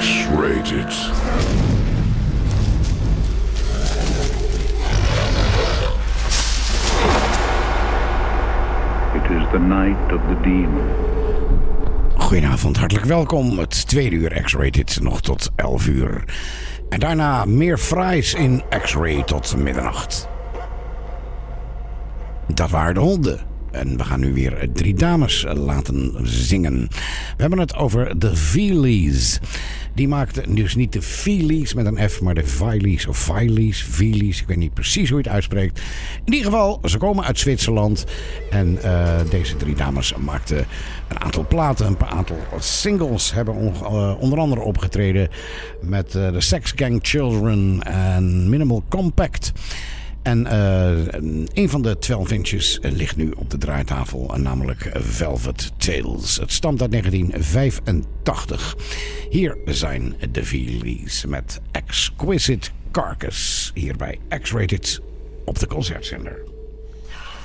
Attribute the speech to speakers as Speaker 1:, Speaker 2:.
Speaker 1: X-Rated.
Speaker 2: It is the night of the demon.
Speaker 3: Goedenavond, hartelijk welkom. Het tweede uur X-Rated, nog tot 11 uur. En daarna meer fraais in X-Ray tot middernacht. Dat waren de honden. En we gaan nu weer 3 dames laten zingen. We hebben het over de Veelies. Die maakten dus niet de Veelies met een F, maar de Veilies of Veilies. Ik weet niet precies hoe je het uitspreekt. In ieder geval, ze komen uit Zwitserland. En deze 3 dames maakten een aantal platen, een aantal singles. Hebben onder andere opgetreden met de Sex Gang Children en Minimal Compact. En een van de 12 inches ligt nu op de draaitafel, namelijk Velvet Tales. Het stamt uit 1985. Hier zijn de Veelies met Exquisite Carcass, hier bij X-Rated op de Concertzender.